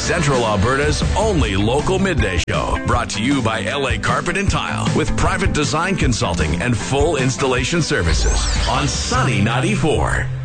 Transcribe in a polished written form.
Central Alberta's only local midday show. Brought to you by LA Carpet and Tile with private design consulting and full installation services on Sunny 94.